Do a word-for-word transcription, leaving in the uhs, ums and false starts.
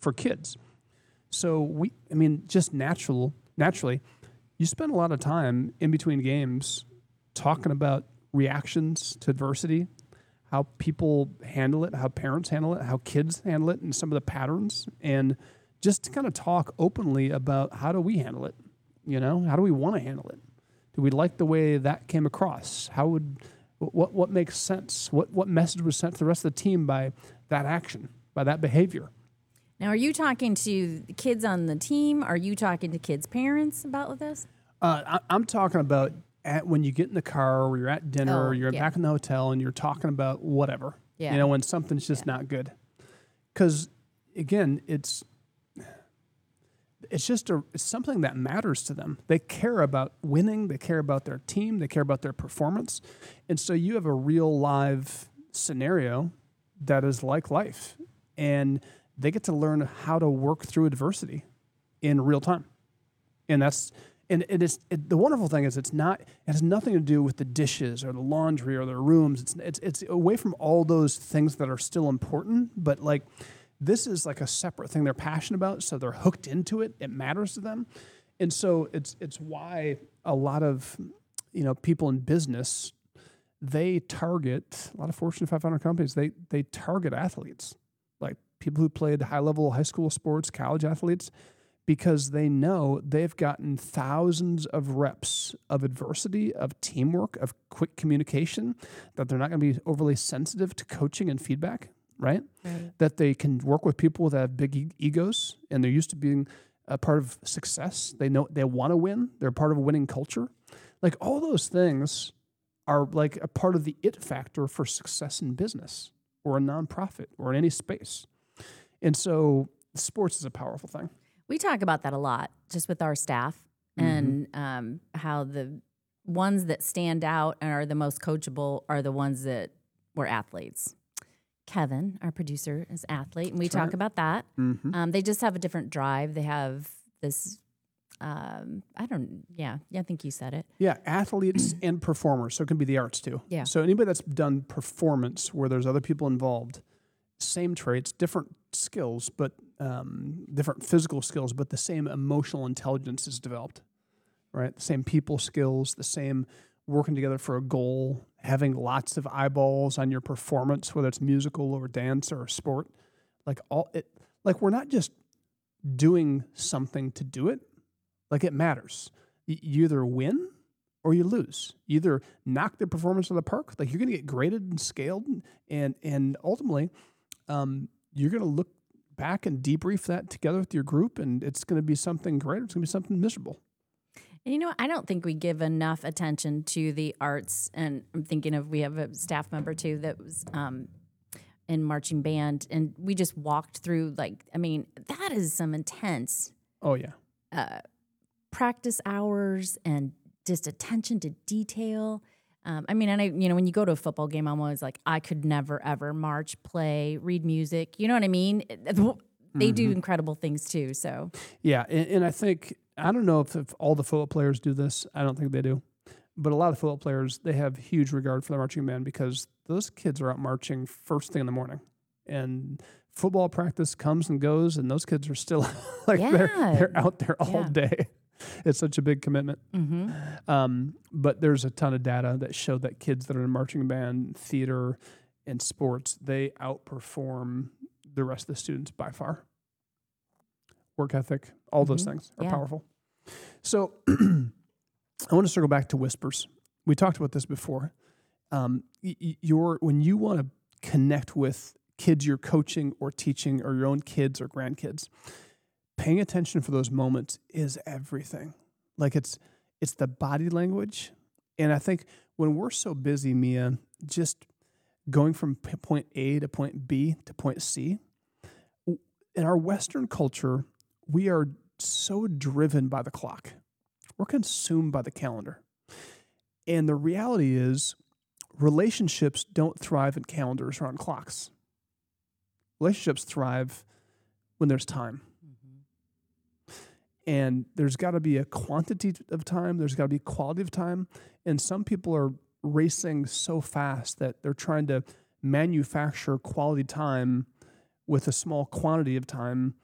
for kids. So we, I mean, just natural, naturally, you spend a lot of time in between games talking about reactions to adversity, how people handle it, how parents handle it, how kids handle it, and some of the patterns, and just to kind of talk openly about how do we handle it? You know, how do we want to handle it? Do we like the way that came across? How would what what makes sense? What what message was sent to the rest of the team by that action, by that behavior? Now, are you talking to the kids on the team? Are you talking to kids' parents about this? Uh, I, I'm talking about at, when you get in the car or you're at dinner Oh, or you're yeah. back in the hotel and you're talking about whatever. Yeah. You know, when something's just Yeah. not good. Because, again, it's it's just a, it's something that matters to them. They care about winning. They care about their team. They care about their performance. And so you have a real live scenario that is like life. And they get to learn how to work through adversity in real time. And that's and it is it, the wonderful thing is it's not it has nothing to do with the dishes or the laundry or the rooms. It's it's it's away from all those things that are still important, but like this is like a separate thing they're passionate about, so they're hooked into it. It matters to them. And so it's it's why a lot of you know people in business, they target a lot of Fortune five hundred companies, they they target athletes. Like people who played high-level high school sports, college athletes, because they know they've gotten thousands of reps of adversity, of teamwork, of quick communication, that they're not going to be overly sensitive to coaching and feedback, right? Right. That they can work with people that have big e- egos, and they're used to being a part of success. They know they want to win. They're part of a winning culture. Like all those things are like a part of the it factor for success in business or a nonprofit or in any space. And so sports is a powerful thing. We talk about that a lot just with our staff and um, how the ones that stand out and are the most coachable are the ones that were athletes. Kevin, our producer, is athlete, and we That's talk right. about that. Mm-hmm. Um, they just have a different drive. They have this, um, I don't, yeah, yeah, I think you said it. Yeah, athletes and performers. So it can be the arts too. Yeah. So anybody that's done performance where there's other people involved, same traits, different skills, but um, different physical skills, but the same emotional intelligence is developed, right? The same people skills, the same working together for a goal, having lots of eyeballs on your performance, whether it's musical or dance or sport. Like all it, like we're not just doing something to do it. Like it matters. Y- You either win or you lose. You either knock the performance of the park, like you're going to get graded and scaled, and and ultimately, um, you're going to look back and debrief that together with your group, and it's going to be something great. Or it's going to be something miserable. And you know, I don't think we give enough attention to the arts. And I'm thinking of, we have a staff member too that was um, in marching band, and we just walked through, like, I mean, that is some intense Oh yeah, uh, practice hours and just attention to detail. Um, I mean, and I, you know, when you go to a football game, I'm always like, I could never, ever march, play, read music. You know what I mean? They do incredible things too. So yeah, and, and I think I don't know if, if all the football players do this. I don't think they do, but a lot of football players, they have huge regard for the marching band because those kids are out marching first thing in the morning, and football practice comes and goes, and those kids are still like they're Yeah. they're out there all Yeah. day. It's such a big commitment. mhm. Um, but there's a ton of data that show that kids that are in marching band, theater, and sports, they outperform the rest of the students by far. Work ethic, all those Mhm. things are Yeah. powerful. So I want to circle back to whispers. We talked about this before. Um, y- y- your when you want to connect with kids you're coaching or teaching or your own kids or grandkids, paying attention for those moments is everything. Like it's it's the body language. And I think when we're so busy, Mia, just going from p- point A to point B to point C, w- in our Western culture, we are so driven by the clock. We're consumed by the calendar. And the reality is, relationships don't thrive in calendars or on clocks. Relationships thrive when there's time. And there's got to be a quantity of time. There's got to be quality of time. And some people are racing so fast that they're trying to manufacture quality time with a small quantity of time.